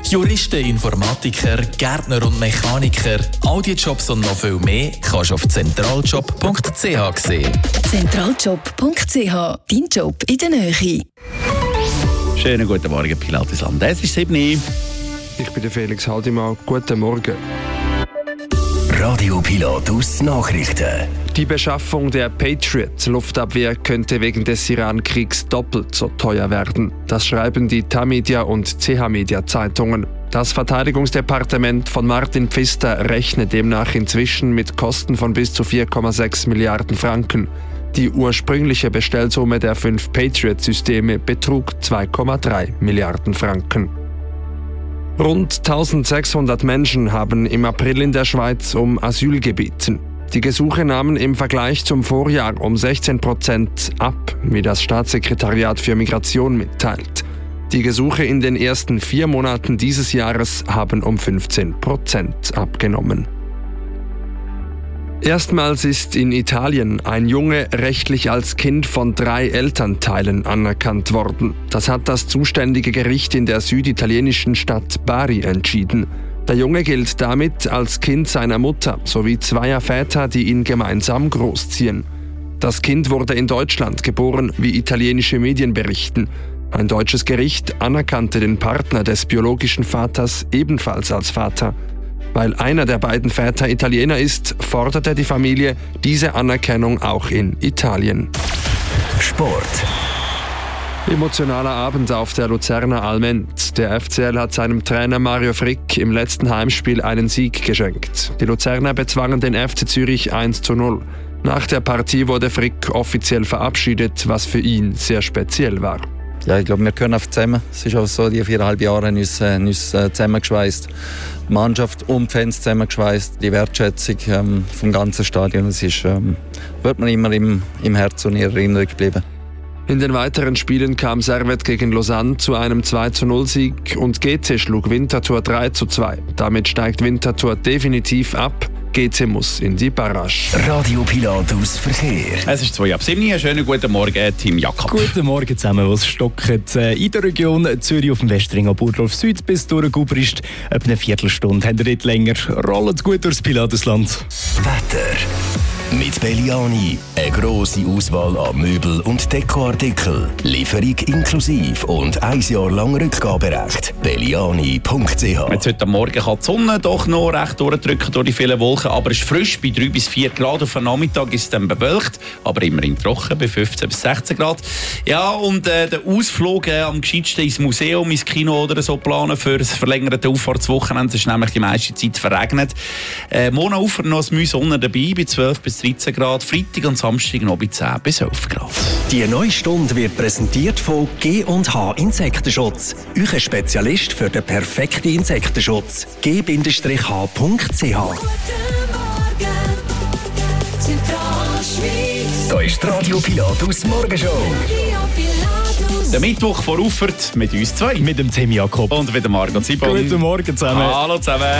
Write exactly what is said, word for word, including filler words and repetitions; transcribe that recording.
Juristen, Informatiker, Gärtner und Mechaniker, all die Jobs und noch viel mehr kannst du auf zentraljob punkt c h sehen. zentraljob punkt c h, dein Job in der Nähe. Schönen guten Morgen, Pilatusland. Es ist sieben Uhr. Ich bin der Felix Haldimann. Guten Morgen. Radio Pilatus Nachrichten. Die Beschaffung der Patriot-Luftabwehr könnte wegen des Iran-Kriegs doppelt so teuer werden. Das schreiben die Tamedia und C H-Media-Zeitungen. Das Verteidigungsdepartement von Martin Pfister rechnet demnach inzwischen mit Kosten von bis zu vier Komma sechs Milliarden Franken. Die ursprüngliche Bestellsumme der fünf Patriot-Systeme betrug zwei Komma drei Milliarden Franken. Rund eintausendsechshundert Menschen haben im April in der Schweiz um Asyl gebeten. Die Gesuche nahmen im Vergleich zum Vorjahr um sechzehn Prozent ab, wie das Staatssekretariat für Migration mitteilt. Die Gesuche in den ersten vier Monaten dieses Jahres haben um fünfzehn Prozent abgenommen. Erstmals ist in Italien ein Junge rechtlich als Kind von drei Elternteilen anerkannt worden. Das hat das zuständige Gericht in der süditalienischen Stadt Bari entschieden. Der Junge gilt damit als Kind seiner Mutter sowie zweier Väter, die ihn gemeinsam großziehen. Das Kind wurde in Deutschland geboren, wie italienische Medien berichten. Ein deutsches Gericht anerkannte den Partner des biologischen Vaters ebenfalls als Vater. Weil einer der beiden Väter Italiener ist, forderte die Familie diese Anerkennung auch in Italien. Sport. Emotionaler Abend auf der Luzerner Almend. Der F C L hat seinem Trainer Mario Frick im letzten Heimspiel einen Sieg geschenkt. Die Luzerner bezwangen den F C Zürich eins zu null. Nach der Partie wurde Frick offiziell verabschiedet, was für ihn sehr speziell war. Ja, ich glaube, wir können einfach zusammen. Es ist auch so, die viereinhalb Jahre haben uns, äh, uns äh, zusammengeschweißt. Die Mannschaft und die Fans zusammengeschweißt. Die Wertschätzung ähm, vom ganzen Stadion. Es ist, ähm, wird mir immer im, im Herzen und in Erinnerung geblieben. In den weiteren Spielen kam Servette gegen Lausanne zu einem zwei zu null Sieg und G C schlug Winterthur drei zu zwei. Damit steigt Winterthur definitiv ab. G C muss in die Barrage. Radio Pilatus Verkehr. Es ist zwei ab sieben Uhr. Schönen guten Morgen, Tim Jakob. Guten Morgen zusammen. Was stockt in der Region Zürich auf dem Westring ab Burdorf Süd bis durch Gubrist? Etwa eine Viertelstunde haben wir dort länger. Rollt gut durchs Pilatusland. Wetter. Mit Belliani eine grosse Auswahl an Möbel- und Dekoartikeln. Lieferung inklusive und ein Jahr lang Rückgaberecht. belliani punkt c h. Jetzt heute Morgen kann die Sonne doch noch recht durchdrücken durch die vielen Wolken, aber es ist frisch. Bei drei bis vier Grad auf dem Nachmittag ist es dann bewölkt, aber immerhin trocken bei fünfzehn bis sechzehn Grad. Ja, und äh, den Ausflug äh, am gescheitsten ins Museum, ins Kino oder so planen für das verlängerte Auffahrtswochenende. Es ist nämlich die meiste Zeit verregnet. Äh, Monaufer noch ein Sonne dabei bei zwölf bis dreizehn Grad, Freitag und Samstag noch bei zehn bis elf Grad. Die neue Stunde wird präsentiert von G und H Insektenschutz. Euer Spezialist für den perfekten Insektenschutz. g h punkt c h. Da ist die Radio Pilatus Morgenshow. Der Mittwoch vor Uffert mit uns zwei. Mit dem Tim Jakob. Und mit dem Margot Zibon. Guten Morgen zusammen. Hallo zusammen.